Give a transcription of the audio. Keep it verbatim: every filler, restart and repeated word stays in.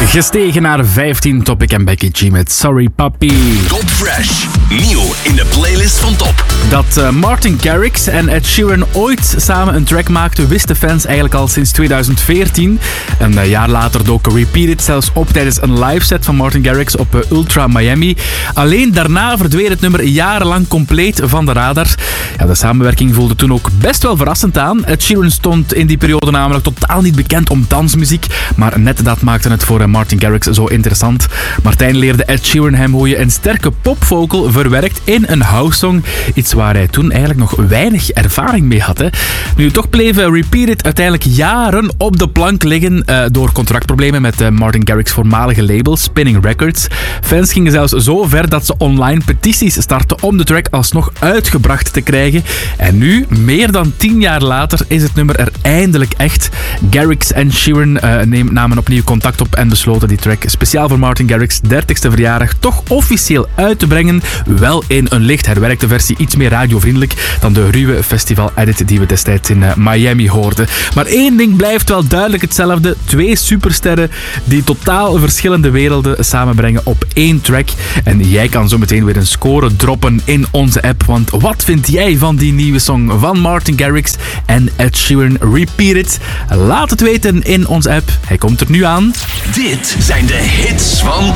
Gestegen naar vijftien, Topic en Becky G met Sorry Papi. Top Fresh, nieuw in de playlist van Top. Dat uh, Martin Garrix en Ed Sheeran ooit samen een track maakten, wisten fans eigenlijk al sinds tweeduizend veertien. Een uh, jaar later dook Repeat It zelfs op tijdens een live set van Martin Garrix op uh, Ultra Miami. Alleen daarna verdween het nummer jarenlang compleet van de radar. Ja, de samenwerking voelde toen ook best wel verrassend aan. Ed Sheeran stond in die periode namelijk totaal niet bekend om dansmuziek, maar net dat maakte het voor uh, Martin Garrix zo interessant. Martijn leerde Ed Sheeran hem hoe je een sterke popvocal verwerkt in een house-song. Iets waar hij toen eigenlijk nog weinig ervaring mee had. Hè. Nu, toch bleef Repeat It uiteindelijk jaren op de plank liggen uh, door contractproblemen met uh, Martin Garrix' voormalige label Spinning Records. Fans gingen zelfs zo ver dat ze online petities startten om de track alsnog uitgebracht te krijgen. En nu, meer dan tien jaar later, is het nummer er eindelijk echt. Garrix en Sheeran uh, neem, namen opnieuw contact op en besloten die track speciaal voor Martin Garrix' dertigste verjaardag toch officieel uit te brengen. Wel in een licht herwerkte versie, iets meer radiovriendelijk dan de ruwe festival-edit die we destijds in uh, Miami hoorden. Maar één ding blijft wel duidelijk hetzelfde. Twee supersterren die totaal verschillende werelden samenbrengen op één track. En jij kan zo meteen weer een score droppen in onze app. Want wat vind jij van die nieuwe song van Martin Garrix en Ed Sheeran, Repeat It? Laat het weten in onze app. Hij komt er nu aan. Dit zijn de hits van